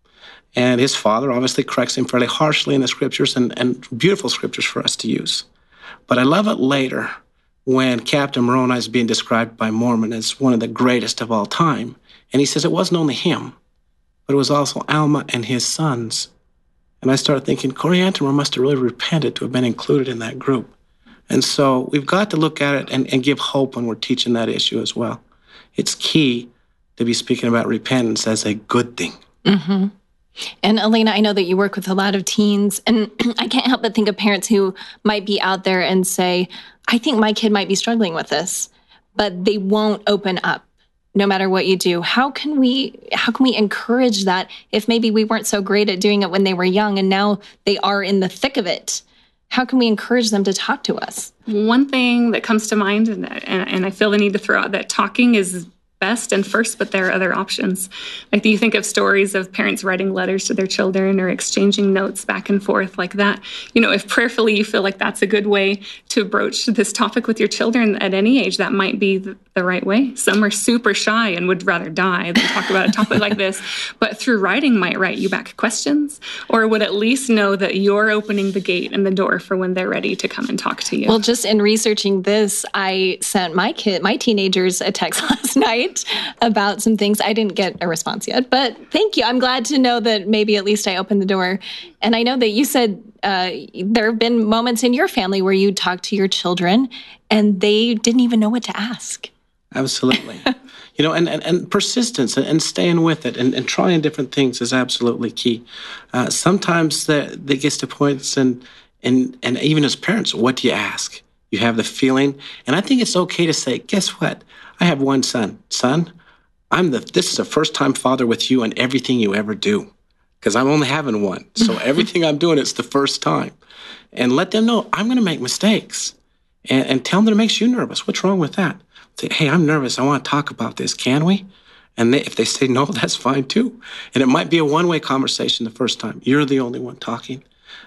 S16: And his father obviously corrects him fairly harshly in the scriptures, and, and beautiful scriptures for us to use. But I love it later when Captain Moroni is being described by Mormon as one of the greatest of all time. And he says it wasn't only him, but it was also Alma and his sons. And I started thinking, Coriantumr must have really repented to have been included in that group. And so we've got to look at it and, and give hope when we're teaching that issue as well. It's key to be speaking about repentance as a good thing.
S15: Mm-hmm. And Elena, I know that you work with a lot of teens, and I can't help but think of parents who might be out there and say, I think my kid might be struggling with this, but they won't open up. No matter what you do, how can we how can we encourage that if maybe we weren't so great at doing it when they were young and now they are in the thick of it? How can we encourage them to talk to us?
S17: One thing that comes to mind, and, and, and I feel the need to throw out that talking is best and first, but there are other options. Like, do you think of stories of parents writing letters to their children or exchanging notes back and forth like that? You know, if prayerfully you feel like that's a good way to broach this topic with your children at any age, that might be the, the right way. Some are super shy and would rather die than talk about a topic like this, but through writing might write you back questions, or would at least know that you're opening the gate and the door for when they're ready to come and talk to you.
S15: Well, just in researching this, I sent my kid, my teenagers a text last night about some things. I didn't get a response yet, but thank you. I'm glad to know that maybe at least I opened the door. And I know that you said uh, there have been moments in your family where you talk to your children and they didn't even know what to ask.
S16: Absolutely. You know, and, and, and persistence and, and staying with it and, and trying different things is absolutely key. Uh, sometimes that, that gets to points and, and, and even as parents, what do you ask? You have the feeling. And I think it's okay to say, guess what? I have one son. Son, I'm the. This is a first-time father with you in everything you ever do, because I'm only having one. So everything I'm doing, it's the first time. And let them know I'm going to make mistakes, and, and tell them that it makes you nervous. What's wrong with that? Say, hey, I'm nervous. I want to talk about this. Can we? And they, if they say no, that's fine too. And it might be a one-way conversation the first time. You're the only one talking.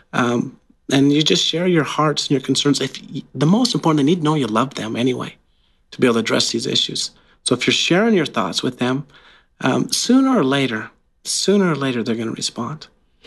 S16: Um, and you just share your hearts and your concerns. If you, the most important, they need to know you love them anyway, to be able to address these issues. So if you're sharing your thoughts with them, um, sooner or later, sooner or later, they're going to respond.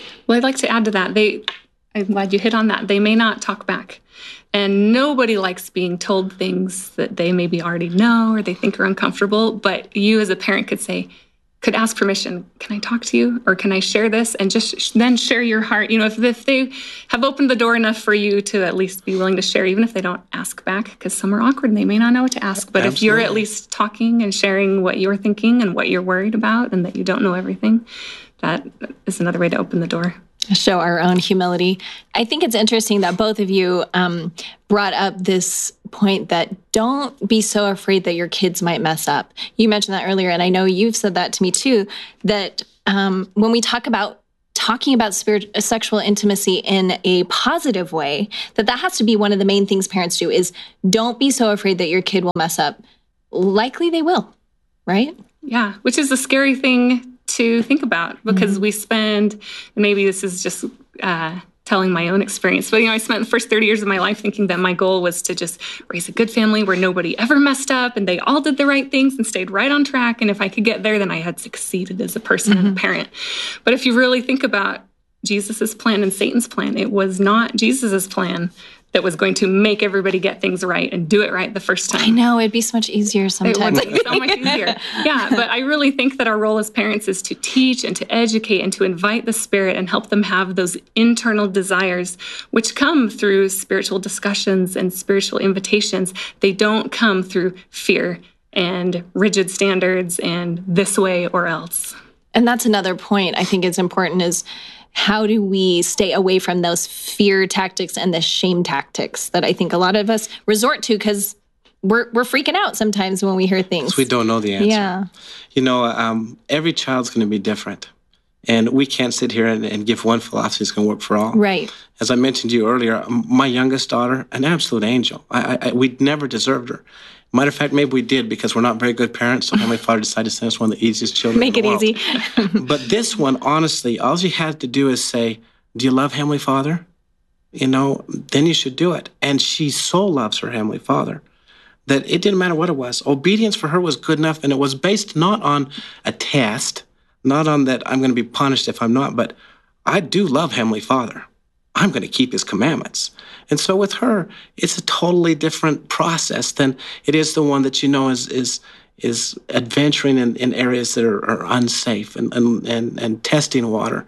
S17: Well, I'd like to add to that. They, I'm glad you hit on that. They may not talk back. And nobody likes being told things that they maybe already know or they think are uncomfortable. But you as a parent could say, could ask permission, can I talk to you? Or can I share this? And just sh- then share your heart. You know, if, if they have opened the door enough for you to at least be willing to share, even if they don't ask back, because some are awkward and they may not know what to ask. But Absolutely. If you're at least talking and sharing what you're thinking and what you're worried about and that you don't know everything, that is another way to open the door.
S15: Show our own humility. I think it's interesting that both of you um, brought up this point that don't be so afraid that your kids might mess up. You mentioned that earlier, and I know you've said that to me too, that um, when we talk about talking about spirit, sexual intimacy in a positive way, that that has to be one of the main things parents do is don't be so afraid that your kid will mess up. Likely they will, right?
S17: Yeah, which is a scary thing to think about because mm-hmm. we spend, maybe this is just uh, telling my own experience, but you know, I spent the first thirty years of my life thinking that my goal was to just raise a good family where nobody ever messed up and they all did the right things and stayed right on track. And if I could get there, then I had succeeded as a person mm-hmm. and a parent. But if you really think about Jesus's plan and Satan's plan, it was not Jesus's plan that was going to make everybody get things right and do it right the first time.
S15: I know, it'd be so much easier sometimes.
S17: It would be so much easier. Yeah, but I really think that our role as parents is to teach and to educate and to invite the Spirit and help them have those internal desires, which come through spiritual discussions and spiritual invitations. They don't come through fear and rigid standards and this way or else.
S15: And that's another point I think is important is how do we stay away from those fear tactics and the shame tactics that I think a lot of us resort to because we're we're freaking out sometimes when we hear things.
S16: We don't know the answer.
S15: Yeah.
S16: You know, um, every child's going to be different. And we can't sit here and, and give one philosophy that's going to work for all.
S15: Right.
S16: As I mentioned to you earlier, my youngest daughter, an absolute angel. I, I, we never deserved her. Matter of fact, maybe we did because we're not very good parents, so Heavenly Father decided to send us one of the easiest children
S15: Make
S16: in the
S15: it
S16: world.
S15: easy.
S16: But this one, honestly, all you had to do is say, do you love Heavenly Father? You know, then you should do it. And she so loves her Heavenly Father that it didn't matter what it was. Obedience for her was good enough, and it was based not on a test, not on that I'm going to be punished if I'm not, but I do love Heavenly Father. I'm going to keep His commandments. And so with her, it's a totally different process than it is the one that you know is is is adventuring in, in areas that are, are unsafe and, and, and, and testing water.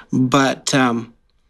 S16: But um,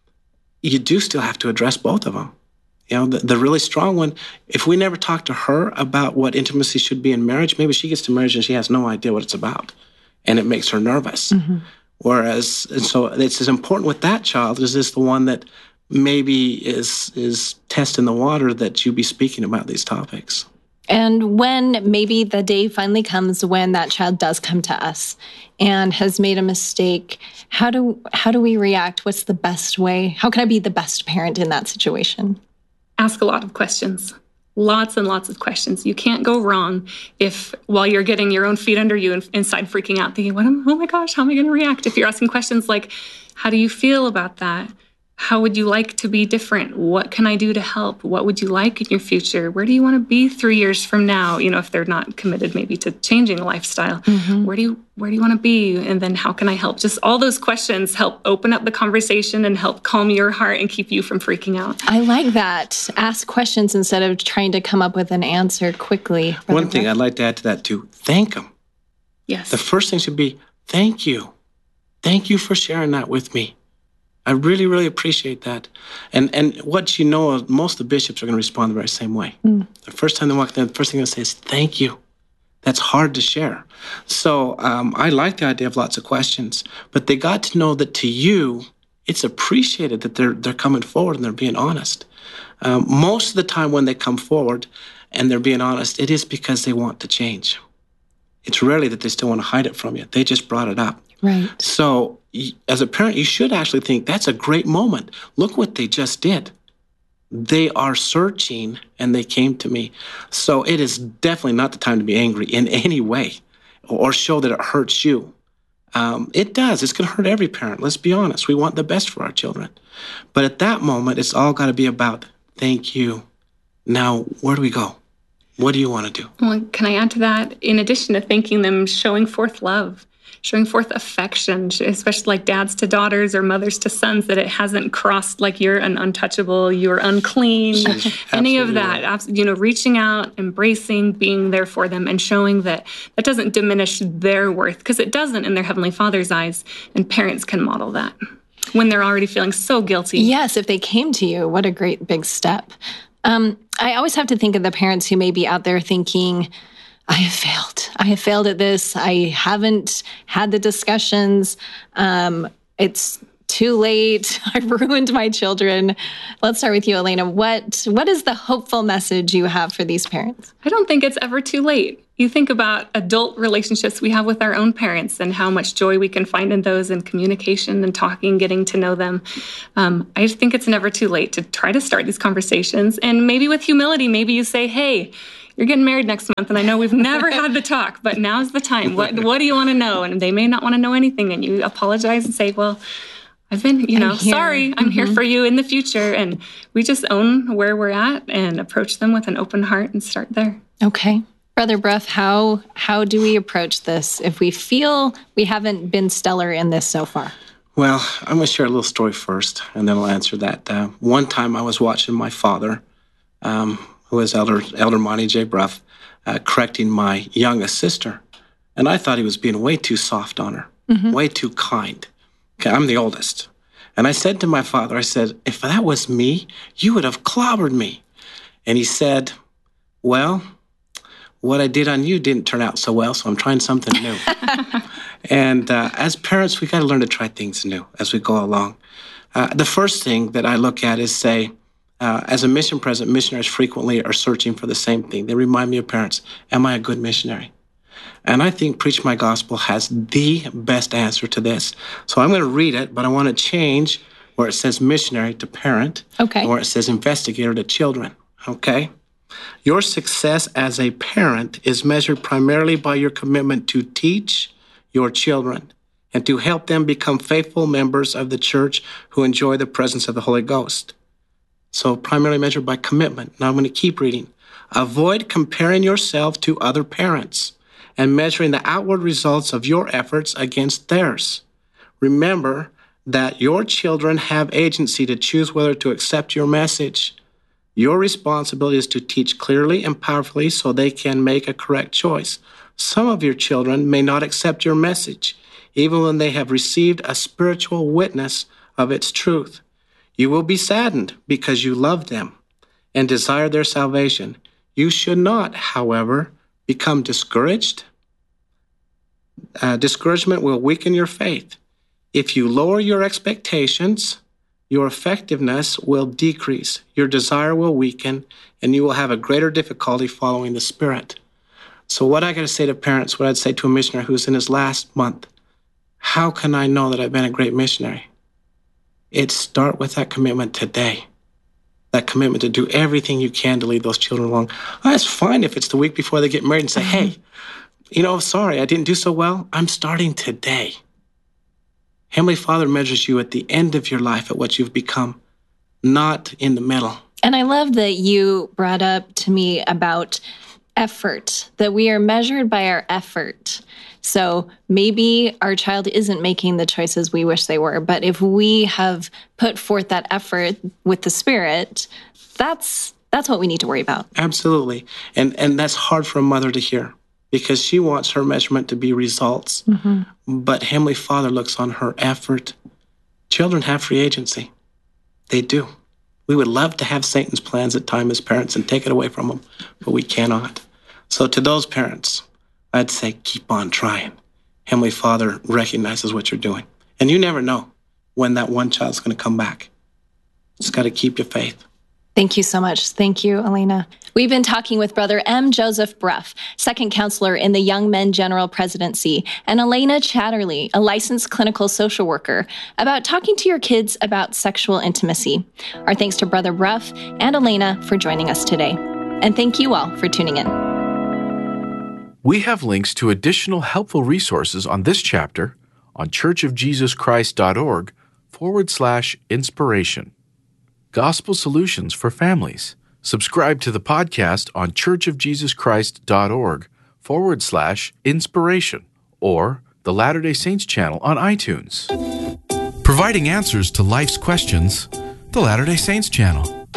S16: you do still have to address both of them. You know, the, the really strong one, if we never talk to her about what intimacy should be in marriage, maybe she gets to marriage and she has no idea what it's about. And it makes her nervous. Mm-hmm. Whereas, and so it's as important with that child as is the one that maybe is is testing the water that you be speaking about these topics.
S15: And when maybe the day finally comes when that child does come to us and has made a mistake, how do how do we react? What's the best way? How can I be the best parent in that situation?
S17: Ask a lot of questions. Lots and lots of questions. You can't go wrong if, while you're getting your own feet under you and inside freaking out, thinking, "What am, oh my gosh, how am I going to react?" If you're asking questions like, how do you feel about that? How would you like to be different? What can I do to help? What would you like in your future? Where do you want to be three years from now? You know, if they're not committed maybe to changing a lifestyle, mm-hmm. where do you where do you want to be? And then how can I help? Just all those questions help open up the conversation and help calm your heart and keep you from freaking out.
S15: I like that. Ask questions instead of trying to come up with an answer quickly.
S16: One thing I'd like to add to that too, thank them.
S17: Yes.
S16: The first thing should be, thank you. Thank you for sharing that with me. I really, really appreciate that. And and what you know, most of the bishops are going to respond the very same way. Mm. The first time they walk in, the first thing they're going to say is, thank you. That's hard to share. So um, I like the idea of lots of questions, but they got to know that to you, it's appreciated that they're they're coming forward and they're being honest. Um, most of the time when they come forward and they're being honest, it is because they want to change. It's rarely that they still want to hide it from you. They just brought it up.
S15: Right.
S16: So as a parent, you should actually think that's a great moment. Look what they just did. They are searching and they came to me. So it is definitely not the time to be angry in any way or show that it hurts you. Um, it does. It's going to hurt every parent. Let's be honest. We want the best for our children. But at that moment, it's all got to be about, thank you. Now, where do we go? What do you want to do?
S17: Well, can I add to that? In addition to thanking them, showing forth love. showing forth affection, especially like dads to daughters or mothers to sons, that it hasn't crossed like you're an untouchable, you're unclean, any of that. Right. You know, reaching out, embracing, being there for them, and showing that that doesn't diminish their worth, because it doesn't in their Heavenly Father's eyes, and parents can model that when they're already feeling so guilty.
S15: Yes, if they came to you, what a great big step. Um, I always have to think of the parents who may be out there thinking, I have failed. I have failed at this. I haven't had the discussions. Um, it's too late. I've ruined my children. Let's start with you, Elena. What What is the hopeful message you have for these parents?
S17: I don't think it's ever too late. You think about adult relationships we have with our own parents and how much joy we can find in those, in communication and talking, getting to know them. Um, I think it's never too late to try to start these conversations. And maybe with humility, maybe you say, hey, you're getting married next month, and I know we've never had the talk, but now's the time. What What do you want to know? And they may not want to know anything, and you apologize and say, well, I've been, you know, I'm sorry, I'm mm-hmm. here for you in the future. And we just own where we're at and approach them with an open heart and start there.
S15: Okay. Brother Bruff, how how do we approach this if we feel we haven't been stellar in this so far?
S16: Well, I'm going to share a little story first, and then I'll answer that. Uh, one time I was watching my father, um, who was Elder, Elder Monty J. Bruff, uh, correcting my youngest sister. And I thought he was being way too soft on her, mm-hmm. way too kind. Okay, I'm the oldest. And I said to my father, I said, if that was me, you would have clobbered me. And he said, well, what I did on you didn't turn out so well, so I'm trying something new. And uh, as parents, we got to learn to try things new as we go along. Uh, the first thing that I look at is say, uh, as a mission president, missionaries frequently are searching for the same thing. They remind me of parents, am I a good missionary? And I think Preach My Gospel has the best answer to this. So I'm going to read it, but I want to change where it says missionary to parent,
S15: okay,
S16: and where it says investigator to children, okay? Your success as a parent is measured primarily by your commitment to teach your children and to help them become faithful members of the church who enjoy the presence of the Holy Ghost. So primarily measured by commitment. Now I'm going to keep reading. Avoid comparing yourself to other parents and measuring the outward results of your efforts against theirs. Remember that your children have agency to choose whether to accept your message. Your responsibility is to teach clearly and powerfully so they can make a correct choice. Some of your children may not accept your message, even when they have received a spiritual witness of its truth. You will be saddened because you love them and desire their salvation. You should not, however, become discouraged. Uh, discouragement will weaken your faith. If you lower your expectations, your effectiveness will decrease, your desire will weaken, and you will have a greater difficulty following the Spirit. So what I got to say to parents, what I'd say to a missionary who's in his last month, how can I know that I've been a great missionary? It's start with that commitment today, that commitment to do everything you can to lead those children along. Oh, it's fine if it's the week before they get married and say, hey, you know, sorry, I didn't do so well. I'm starting today. Heavenly Father measures you at the end of your life at what you've become, not in the middle.
S15: And I love that you brought up to me about effort, that we are measured by our effort. So maybe our child isn't making the choices we wish they were, but if we have put forth that effort with the Spirit, that's that's what we need to worry about.
S16: Absolutely. And and that's hard for a mother to hear because she wants her measurement to be results. Mm-hmm. But Heavenly Father looks on her effort. Children have free agency. They do. We would love to have Satan's plans at times as parents and take it away from them, but we cannot. So to those parents, I'd say keep on trying. Heavenly Father recognizes what you're doing. And you never know when that one child's going to come back. Just got to keep your faith.
S15: Thank you so much. Thank you, Elena. We've been talking with Brother M. Joseph Bruff, second counselor in the Young Men General Presidency, and Elena Chatterley, a licensed clinical social worker, about talking to your kids about sexual intimacy. Our thanks to Brother Bruff and Elena for joining us today. And thank you all for tuning in.
S3: We have links to additional helpful resources on this chapter on churchofjesuschrist.org forward slash inspiration. Gospel Solutions for Families. Subscribe to the podcast on churchofjesuschrist.org forward slash inspiration or the Latter-day Saints channel on iTunes.
S18: Providing answers to life's questions, the Latter-day Saints channel.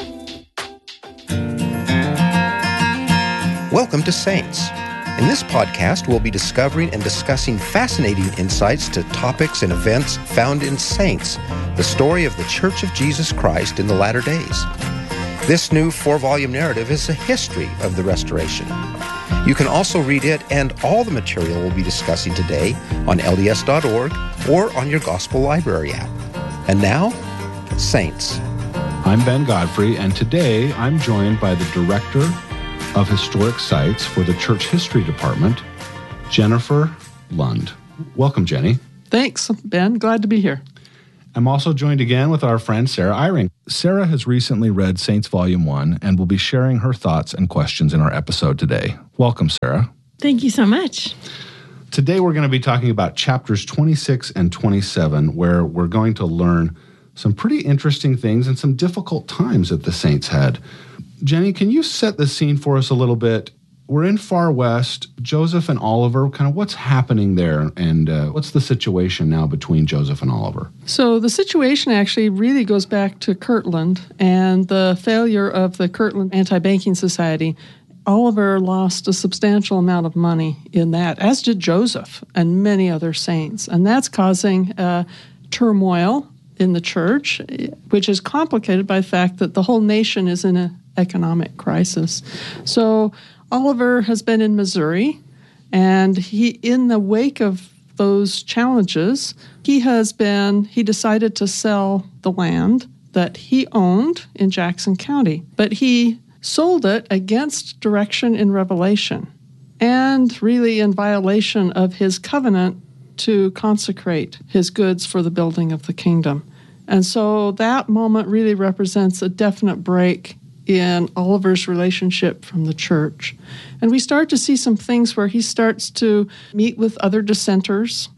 S19: Welcome to Saints. In this podcast, we'll be discovering and discussing fascinating insights to topics and events found in Saints, the story of the Church of Jesus Christ in the latter days. This new four-volume narrative is a history of the Restoration. You can also read it and all the material we'll be discussing today on L D S dot org or on your Gospel Library app. And now, Saints.
S20: I'm Ben Godfrey, and today I'm joined by the Director of Historic Sites for the Church History Department, Jennifer Lund. Welcome, Jenny.
S21: Thanks, Ben. Glad to be here.
S20: I'm also joined again with our friend Sarah Eyring. Sarah has recently read Saints Volume one and will be sharing her thoughts and questions in our episode today. Welcome, Sarah.
S22: Thank you so much.
S20: Today we're going to be talking about chapters twenty-six and twenty-seven, where we're going to learn some pretty interesting things and some difficult times that the saints had. Jenny, can you set the scene for us a little bit? We're in Far West. Joseph and Oliver, kind of what's happening there, and uh, what's the situation now between Joseph and Oliver?
S21: So the situation actually really goes back to Kirtland and the failure of the Kirtland Anti-Banking Society. Oliver lost a substantial amount of money in that, as did Joseph and many other saints, and that's causing uh, turmoil in the church, which is complicated by the fact that the whole nation is in an economic crisis. So Oliver has been in Missouri, and he, in the wake of those challenges, he has been, he decided to sell the land that he owned in Jackson County, but he sold it against direction in Revelation and really in violation of his covenant to consecrate his goods for the building of the kingdom. And so that moment really represents a definite break in Oliver's relationship from the church. And we start to see some things where he starts to meet with other dissenters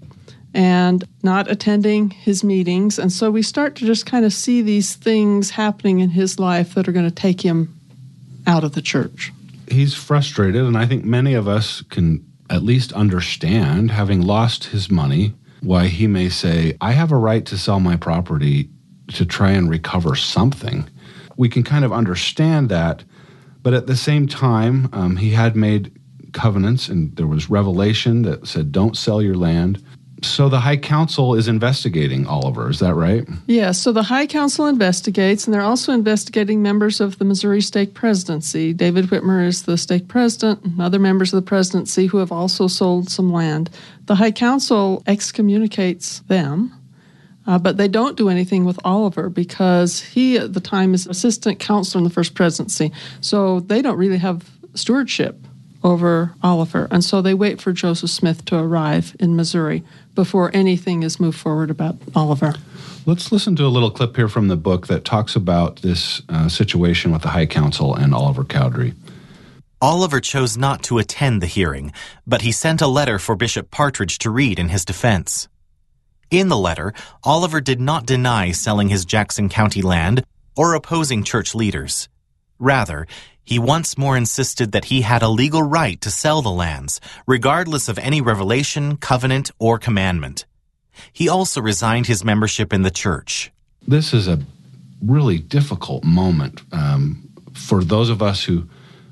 S21: and not attending his meetings. And so we start to just kind of see these things happening in his life that are going to take him out of the church.
S20: He's frustrated, and I think many of us can at least understand, having lost his money, why he may say, I have a right to sell my property to try and recover something. We can kind of understand that, but at the same time, um, he had made covenants, and there was revelation that said, don't sell your land. So the High Council is investigating Oliver, is that right?
S21: Yeah, so the High Council investigates, and they're also investigating members of the Missouri Stake Presidency. David Whitmer is the stake president, and other members of the presidency who have also sold some land. The High Council excommunicates them, uh, but they don't do anything with Oliver because he, at the time, is assistant counselor in the First Presidency. So they don't really have stewardship over Oliver, and so they wait for Joseph Smith to arrive in Missouri before anything is moved forward about Oliver.
S20: Let's listen to a little clip here from the book that talks about this uh, situation with the High Council and Oliver Cowdery.
S23: Oliver chose not to attend the hearing, but he sent a letter for Bishop Partridge to read in his defense. In the letter, Oliver did not deny selling his Jackson County land or opposing church leaders. Rather, he once more insisted that he had a legal right to sell the lands, regardless of any revelation, covenant, or commandment. He also resigned his membership in the church.
S20: This is a really difficult moment um, for those of us who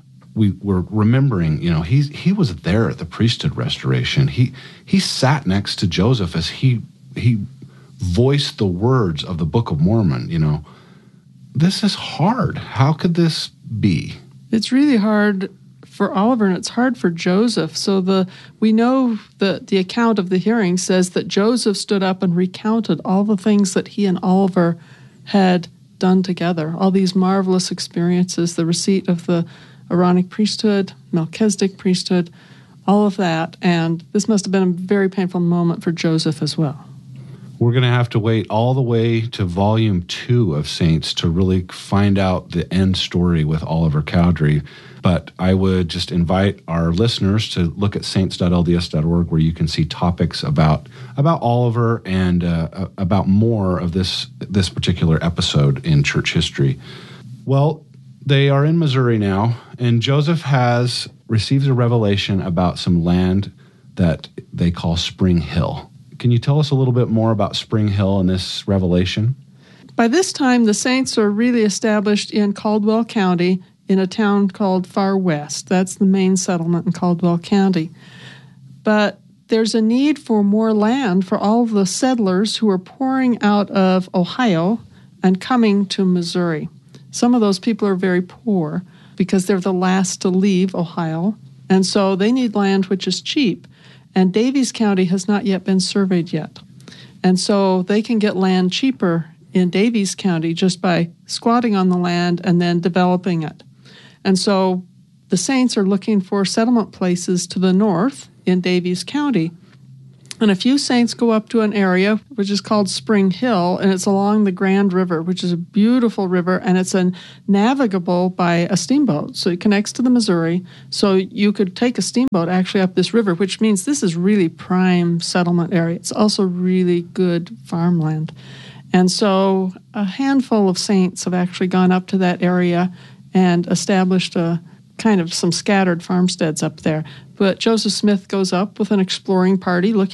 S20: we were remembering, you know, he's, he was there at the priesthood restoration. He he sat next to Joseph as he he voiced the words of the Book of Mormon, you know. This is hard. How could this be?
S21: It's really hard for Oliver, and it's hard for Joseph. So the we know that the account of the hearing says that Joseph stood up and recounted all the things that he and Oliver had done together, all these marvelous experiences, the receipt of the Aaronic priesthood, Melchizedek priesthood, all of that. And this must have been a very painful moment for Joseph as well.
S20: We're going to have to wait all the way to volume two of Saints to really find out the end story with Oliver Cowdery. But I would just invite our listeners to look at saints dot L D S dot org, where you can see topics about about Oliver and uh, about more of this this particular episode in church history. Well, they are in Missouri now, and Joseph has received a revelation about some land that they call Spring Hill. Can you tell us a little bit more about Spring Hill and this revelation?
S21: By this time, the saints are really established in Caldwell County in a town called Far West. That's the main settlement in Caldwell County. But there's a need for more land for all of the settlers who are pouring out of Ohio and coming to Missouri. Some of those people are very poor because they're the last to leave Ohio, and so they need land which is cheap. And Daviess County has not yet been surveyed yet. And so they can get land cheaper in Daviess County just by squatting on the land and then developing it. And so the saints are looking for settlement places to the north in Daviess County. And a few saints go up to an area which is called Spring Hill, and it's along the Grand River, which is a beautiful river, and it's a navigable by a steamboat. So it connects to the Missouri. So you could take a steamboat actually up this river, which means this is really prime settlement area. It's also really good farmland. And so a handful of saints have actually gone up to that area and established a kind of some scattered farmsteads up there. But Joseph Smith goes up with an exploring party looking